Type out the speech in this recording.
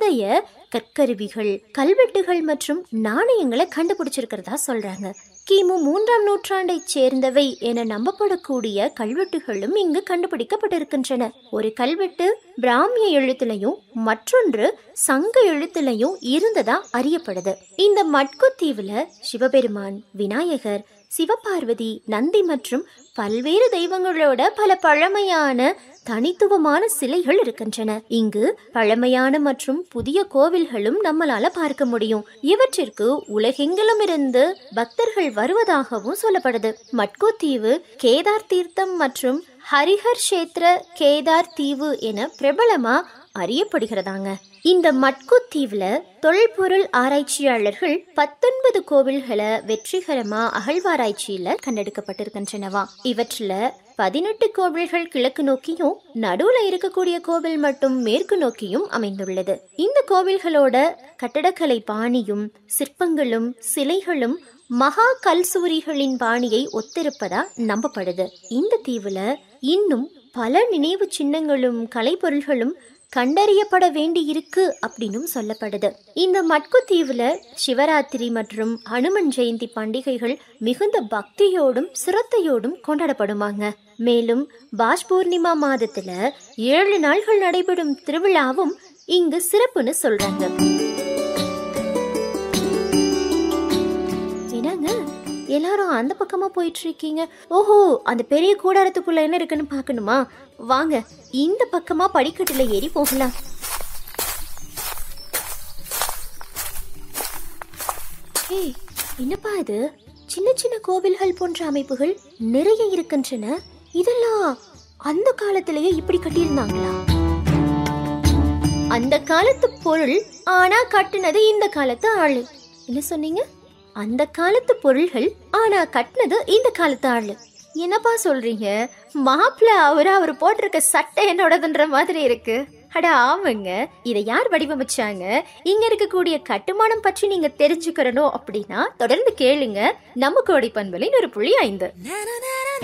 முந்தைய கற்கருவிகள், கல்வெட்டுகள் மற்றும் நாணயங்களை கண்டுபிடிச்சிருக்கிறதா சொல்றாங்க. கிமு 3ஆம் நூற்றாண்டை சேர்ந்தவை என நம்பப்படக்கூடிய கல்வெட்டுகளும் இங்கு கண்டுபிடிக்கப்பட்டிருக்கின்றன. ஒரு கல்வெட்டு பிராமிய எழுத்துலையும் மற்றொன்று சங்க எழுத்துலையும் இருந்ததா அறியப்படுது. இந்த மட்கு தீவுல சிவபெருமான், விநாயகர், சிவபார்வதி, நந்தி மற்றும் பல்வேறு தெய்வங்களோட பல பழமையான தனித்துவமான சிலைகள் இருக்கின்றன. இங்கு பழமையான மற்றும் புதிய கோவில்களும் நம்மளால பார்க்க முடியும். இவற்றிற்கு உலகெங்கிலும் இருந்து பக்தர்கள் வருவதாகவும் சொல்லப்படுது. மட்கு தீவு கேதார் தீர்த்தம் மற்றும் ஹரிஹர் கஷேத்திர கேதார் தீவு என பிரபலமா அறியப்படுகிறதாங்க. இந்த மட்கு தீவுல தொல்பொருள் ஆராய்ச்சியாளர்கள் 19 கோவில்களை வெற்றிகரமா அகழ்வாராய்ச்சியில கண்டெடுக்கப்பட்டிருக்கின்றனவா. இவற்றுல 18 கோவில்கள் கிழக்கு நோக்கியும் நடுவுல இருக்கக்கூடிய கோவில் மட்டும் மேற்கு நோக்கியும் அமைந்துள்ளது. இந்த கோவில்களோட கட்டடக்கலை பாணியும் சிற்பங்களும் சிலைகளும் மகா கல்சூரிகளின் பாணியை ஒத்திருப்பதா நம்பப்படுது. இந்த தீவுல இன்னும் பல நினைவு சின்னங்களும் கலைப்பொருள்களும் கண்டறியப்பட வேண்டி இருக்கு அப்படின்னும் சொல்லப்படுது. இந்த மட்கு தீவுல சிவராத்திரி மற்றும் ஹனுமன் ஜெயந்தி பண்டிகைகள் மிகுந்த பக்தியோடும் சிரத்தையோடும் கொண்டாடப்படுமாங்க. மேலும் பாஷ் பூர்ணிமா மாதத்துல 7 நாள்கள் நடைபெறும் திருவிழாவும் இங்கு சிறப்புன்னு சொல்றாங்க. என்னங்க எல்லாரும் அந்த பக்கமா போயிட்டு இருக்கீங்க? ஓஹோ, அந்த பெரிய கூடாரத்துக்குள்ள என்ன இருக்குன்னு பாக்கணுமா? வாங்க, இந்த பக்கமா படிக்கட்டுல ஏறி போகலாம். ஏய், என்னப்பா இது? சின்ன சின்ன கோவில்கள் போன்ற அமைப்புகள் நிறைய இருக்கின்றன. இதெல்லாம் அந்த காலத்திலேயே இப்படி கட்டியிருந்தாங்களா? அந்த காலத்து பொருள், ஆனா கட்டுனது இந்த காலத்து ஆளு. என்ன சொன்னீங்க? அந்த காலத்து பொருள்கள், ஆனா கட்டினது இந்த காலத்து ஆளு. என்னப்பா சொல்றீங்க? மாப்பிள்ள அவர் போட்டிருக்க சட்டை என்னோடதுன்ற மாதிரி இருக்கு. அட ஆமாங்க, இதை யார் வடிவமைச்சாங்க, இங்க இருக்கக்கூடிய கட்டுமானம் பற்றி நீங்க தெரிஞ்சுக்கிறணும் அப்படின்னா தொடர்ந்து கேளுங்க நம்ம கோடை பண்பலை 100.5.